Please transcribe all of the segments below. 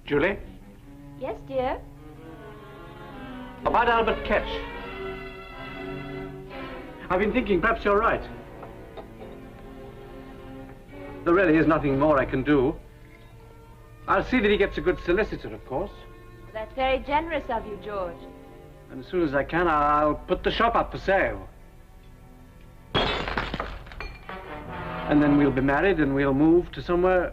Julie? Yes, dear? About Albert Ketch. I've been thinking perhaps you're right. There really is nothing more I can do. I'll see that he gets a good solicitor, of course. That's very generous of you, George. And as soon as I can, I'll put the shop up for sale. And then we'll be married and we'll move to somewhere...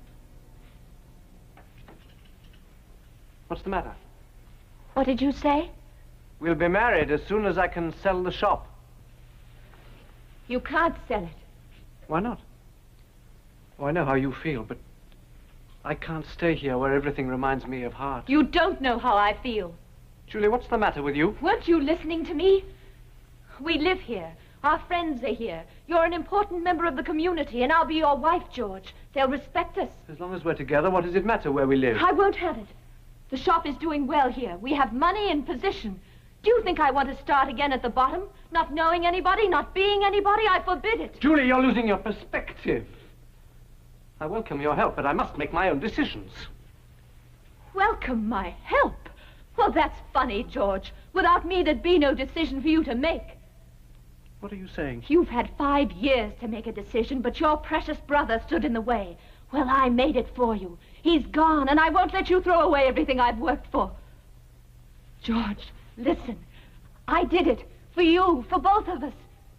What's the matter? What did you say? We'll be married as soon as I can sell the shop. You can't sell it. Why not? Oh, I know how you feel, but I can't stay here where everything reminds me of Hart. You don't know how I feel. Julie, what's the matter with you? Weren't you listening to me? We live here. Our friends are here. You're an important member of the community, and I'll be your wife, George. They'll respect us. As long as we're together, what does it matter where we live? I won't have it. The shop is doing well here. We have money and position. Do you think I want to start again at the bottom? Not knowing anybody, not being anybody? I forbid it. Julie, you're losing your perspective. I welcome your help, but I must make my own decisions. Welcome my help? Well, that's funny, George. Without me, there'd be no decision for you to make. What are you saying? You've had 5 years to make a decision, but your precious brother stood in the way. Well, I made it for you. He's gone, and I won't let you throw away everything I've worked for. George, listen. I did it. For you, for both of us.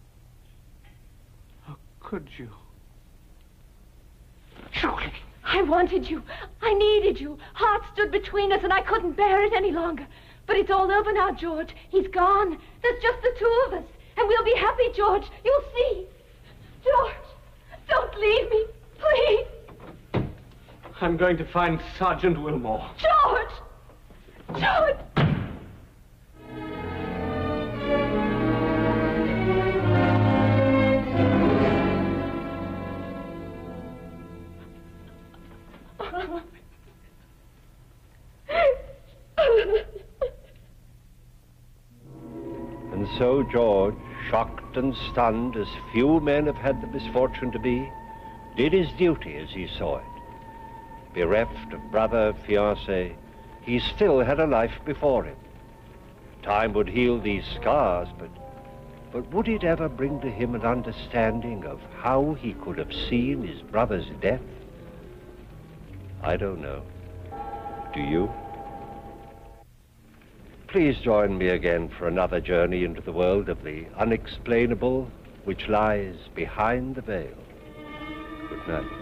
How could you? Julie! I wanted you. I needed you. Hart stood between us, and I couldn't bear it any longer. But it's all over now, George. He's gone. There's just the two of us. And we'll be happy, George. You'll see. George, don't leave me. Please. I'm going to find Sergeant Wilmore. George! George! And so George, shocked and stunned as few men have had the misfortune to be, did his duty as he saw it. Bereft of brother, fiancé, he still had a life before him. Time would heal these scars, but would it ever bring to him an understanding of how he could have seen his brother's death? I don't know. Do you? Please join me again for another journey into the world of the unexplainable which lies behind the veil. Good night.